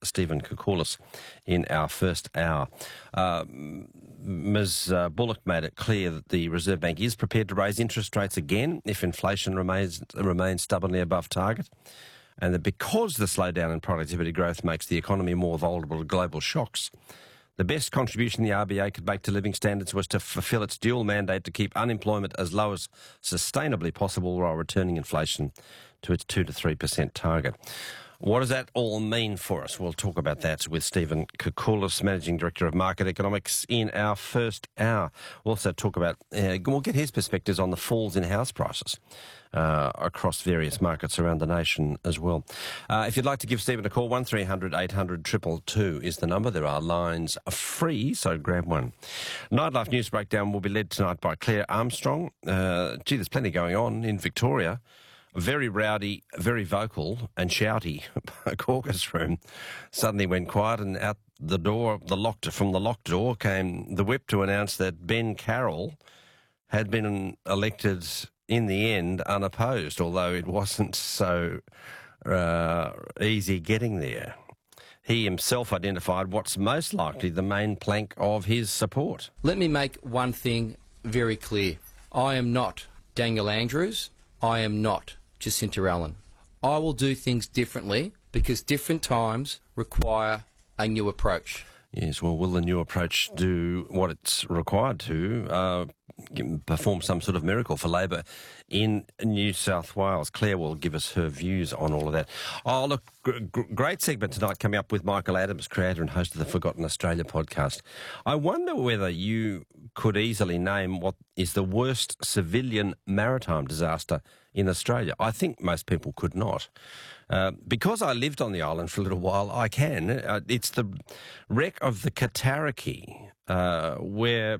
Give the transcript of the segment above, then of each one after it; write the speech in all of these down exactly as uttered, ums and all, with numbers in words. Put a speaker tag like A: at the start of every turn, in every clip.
A: Stephen Koukoulas in our first hour. Uh, Miz Uh, Bullock made it clear that the Reserve Bank is prepared to raise interest rates again if inflation remains remains stubbornly above target, and that because the slowdown in productivity growth makes the economy more vulnerable to global shocks, the best contribution the R B A could make to living standards was to fulfil its dual mandate to keep unemployment as low as sustainably possible while returning inflation to its two to three percent target. What does that all mean for us? We'll talk about that with Stephen Koukoulas, Managing Director of Market Economics, in our first hour. We'll also talk about, uh, we'll get his perspectives on the falls in house prices uh, across various markets around the nation as well. Uh, if you'd like to give Stephen a call, one three hundred eight hundred two two two is the number. There are lines free, so grab one. Nightlife News Breakdown will be led tonight by Claire Armstrong. Uh, gee, there's plenty going on in Victoria. Very rowdy, very vocal and shouty caucus room suddenly went quiet, and out the door, the locked from the locked door came the whip to announce that Ben Carroll had been elected in the end unopposed, although it wasn't so uh, easy getting there. He himself identified what's most likely the main plank of his support.
B: Let me make one thing very clear. I am not Daniel Andrews. I am not Jacinta Allen. I will do things differently because different times require a new approach.
A: Yes, well, will the new approach do what it's required to, uh, perform some sort of miracle for Labor in New South Wales? Claire will give us her views on all of that. Oh, look, gr- gr- great segment tonight coming up with Michael Adams, creator and host of the Forgotten Australia podcast. I wonder whether you could easily name what is the worst civilian maritime disaster in Australia. I think most people could not. Uh, because I lived on the island for a little while, I can. Uh, it's the wreck of the Katariki, uh, where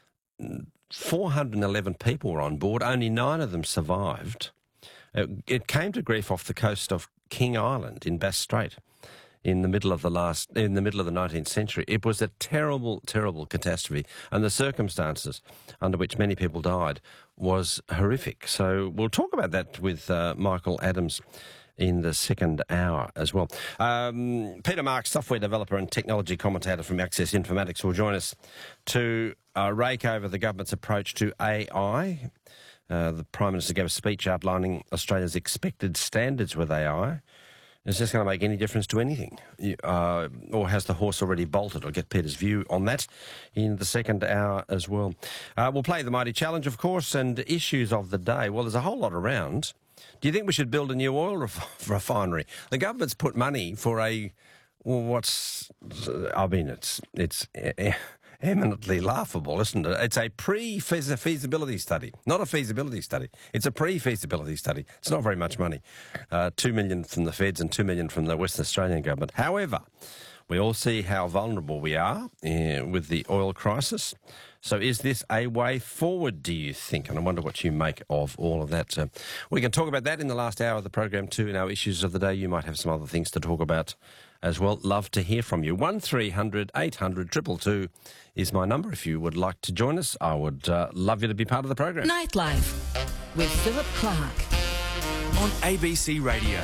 A: four hundred eleven people were on board. Only nine of them survived. Uh, it came to grief off the coast of King Island in Bass Strait in the middle of the last, in the middle of the nineteenth century. It was a terrible, terrible catastrophe, and the circumstances under which many people died was horrific. So we'll talk about that with uh, Michael Adams in the second hour as well. Um, Peter Marks, software developer and technology commentator from Access Informatics, will join us to uh, rake over the government's approach to A I. Uh, the Prime Minister gave a speech outlining Australia's expected standards with A I. Is this going to make any difference to anything? Uh, or has the horse already bolted? I'll get Peter's view on that in the second hour as well. Uh, we'll play the Mighty Challenge, of course, and issues of the day. Well, there's a whole lot around. Do you think we should build a new oil ref- refinery? The government's put money for a, well, what's, I mean, it's it's eminently laughable, isn't it? It's a pre-feasibility study, not a feasibility study. It's a pre-feasibility study. It's not very much money. Uh, two million from the feds and two million from the Western Australian government. However, we all see how vulnerable we are uh, with the oil crisis. So is this a way forward, do you think? And I wonder what you make of all of that. Uh, we can talk about that in the last hour of the program too, in our issues of the day. You might have some other things to talk about as well. Love to hear from you. one three hundred eight hundred two two two is my number. If you would like to join us, I would uh, love you to be part of the program.
C: Nightlife with Philip Clark
D: on A B C Radio.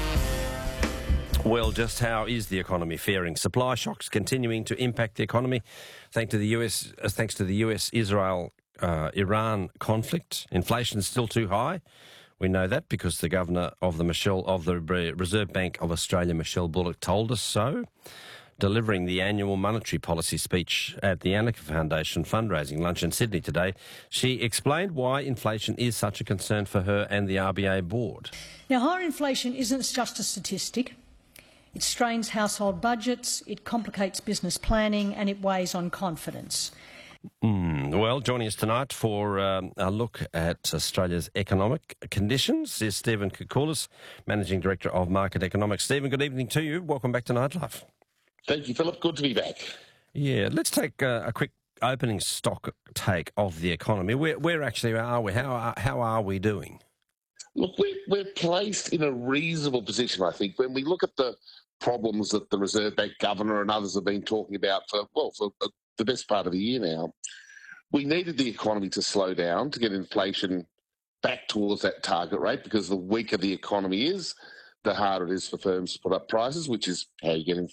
A: Well, just how is the economy faring? Supply shocks continuing to impact the economy, thanks to the U S. Uh, thanks to the U S Israel uh, Iran conflict. Inflation is still too high. We know that because the governor of the Michelle of the Reserve Bank of Australia, Michelle Bullock, told us so. Delivering the annual monetary policy speech at the Annaka Foundation fundraising lunch in Sydney today, she explained why inflation is such a concern for her and the R B A board.
E: Now, higher inflation isn't just a statistic. It strains household budgets, it complicates business planning, and it weighs on confidence.
A: Mm, well, joining us tonight for um, a look at Australia's economic conditions is Stephen Koukoulas, Managing Director of Market Economics. Stephen, good evening to you. Welcome back to Nightlife.
F: Thank you, Philip. Good to be back.
A: Yeah, let's take uh, a quick opening stock take of the economy. Where, where actually are we? How are, how are we doing?
F: Look, we're, we're placed in a reasonable position, I think, when we look at the problems that the Reserve Bank Governor and others have been talking about for, well, for the best part of a year now. We needed the economy to slow down to get inflation back towards that target rate, because the weaker the economy is, the harder it is for firms to put up prices, which is how you get